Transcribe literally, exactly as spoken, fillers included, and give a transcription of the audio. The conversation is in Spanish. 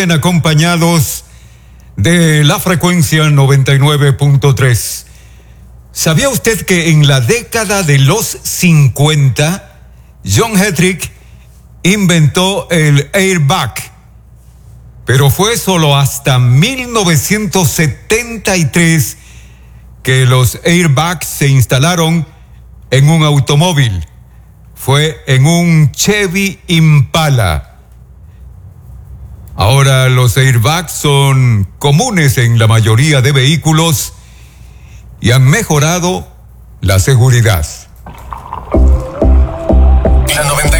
Acompañados de la frecuencia noventa y nueve punto tres. ¿Sabía usted que en la década de los cincuenta, John Hetrick inventó el airbag? Pero fue solo hasta mil novecientos setenta y tres que los airbags se instalaron en un automóvil. Fue en un Chevy Impala. Ahora los airbags son comunes en la mayoría de vehículos y han mejorado la seguridad. La noventa